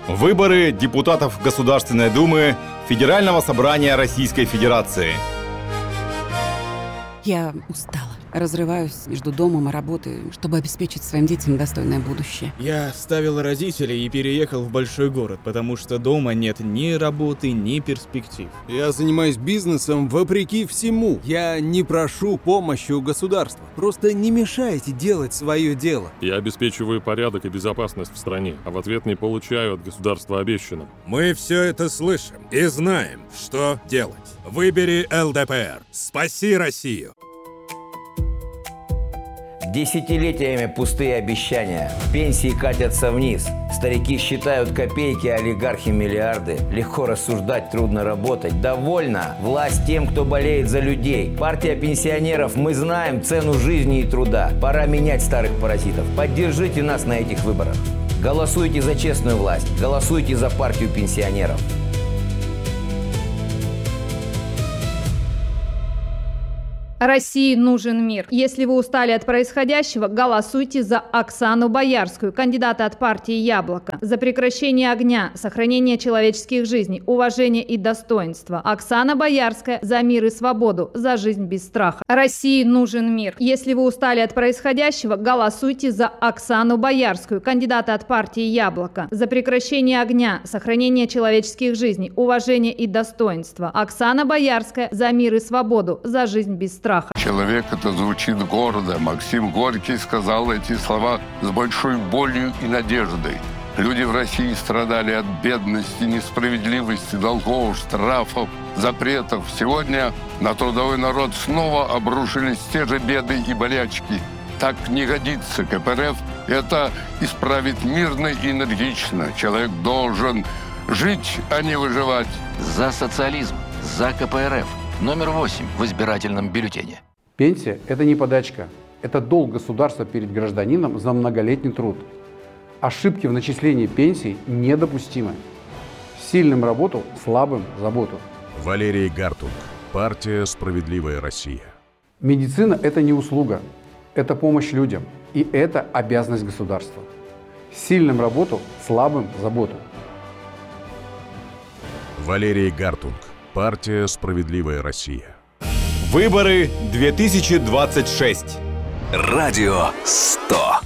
Выборы депутатов Государственной Думы Федерального собрания Российской Федерации. Я устала. Разрываюсь между домом и работой, чтобы обеспечить своим детям достойное будущее. Я оставил родителей и переехал в большой город, потому что дома нет ни работы, ни перспектив. Я занимаюсь бизнесом вопреки всему. Я не прошу помощи у государства. Просто не мешайте делать свое дело. Я обеспечиваю порядок и безопасность в стране, а в ответ не получаю от государства обещанного. Мы все это слышим и знаем, что делать. Выбери ЛДПР. Спаси Россию. Десятилетиями пустые обещания. Пенсии катятся вниз. Старики считают копейки, а олигархи миллиарды. Легко рассуждать, трудно работать. Довольно. Власть тем, кто болеет за людей. Партия пенсионеров. Мы знаем цену жизни и труда. Пора менять старых паразитов. Поддержите нас на этих выборах. Голосуйте за честную власть. Голосуйте за партию пенсионеров. России нужен мир. Если вы устали от происходящего, голосуйте за Оксану Боярскую, кандидата от партии «Яблоко». За прекращение огня, сохранение человеческих жизней, уважение и достоинство. Оксана Боярская за мир и свободу, за жизнь без страха. России нужен мир. Если вы устали от происходящего, голосуйте за Оксану Боярскую, кандидата от партии «Яблоко». За прекращение огня, сохранение человеческих жизней, уважение и достоинство. Оксана Боярская за мир и свободу, за жизнь без страха. Человек это звучит гордо. Максим Горький сказал эти слова с большой болью и надеждой. Люди в России страдали от бедности, несправедливости, долгов, штрафов, запретов. Сегодня на трудовой народ снова обрушились те же беды и болячки. Так не годится. КПРФ это исправит мирно и энергично. Человек должен жить, а не выживать. За социализм, за КПРФ. Номер 8 в избирательном бюллетене. Пенсия – это не подачка. Это долг государства перед гражданином за многолетний труд. Ошибки в начислении пенсий недопустимы. Сильным работу, слабым заботу. Валерий Гартунг. Партия «Справедливая Россия». Медицина – это не услуга. Это помощь людям. И это обязанность государства. Сильным работу, слабым заботу. Валерий Гартунг. Партия «Справедливая Россия». Выборы 2026. Радио 100.